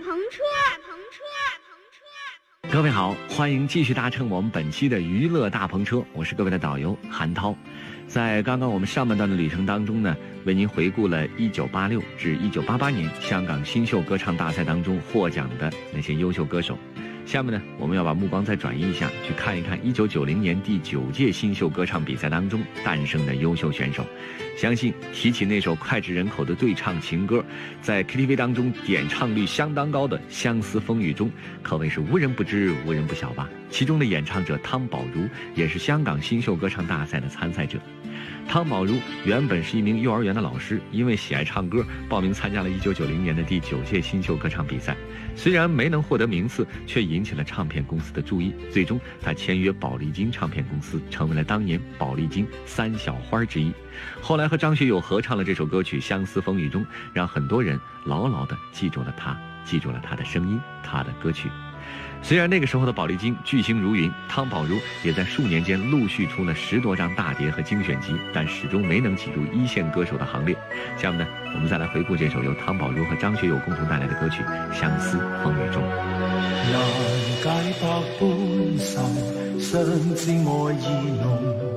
各位好，欢迎继续搭乘我们本期的娱乐大篷车，我是各位的导游韩涛。在刚刚我们上半段的旅程当中呢，为您回顾了1986至1988年香港新秀歌唱大赛当中获奖的那些优秀歌手。下面呢，我们要把目光再转移一下，去看一看1990年第9届新秀歌唱比赛当中诞生的优秀选手。相信提起那首脍炙人口的对唱情歌，在 KTV 当中点唱率相当高的《相思风雨中》，可谓是无人不知无人不晓吧。其中的演唱者汤宝如也是香港新秀歌唱大赛的参赛者。汤宝如原本是一名幼儿园的老师，因为喜爱唱歌，报名参加了1990年的第9届新秀歌唱比赛。虽然没能获得名次，却引起了唱片公司的注意。最终，他签约宝丽金唱片公司，成为了当年宝丽金3小花之一。后来和张学友合唱了这首歌曲《相思风雨中》，让很多人牢牢地记住了他，记住了他的声音，他的歌曲。虽然那个时候的宝丽金巨星如云，汤宝如也在数年间陆续出了10多张大碟和精选集，但始终没能挤入一线歌手的行列。下面呢，我们再来回顾这首由汤宝如和张学友共同带来的歌曲《相思风雨中》。 難解百般愁，相知愛意濃。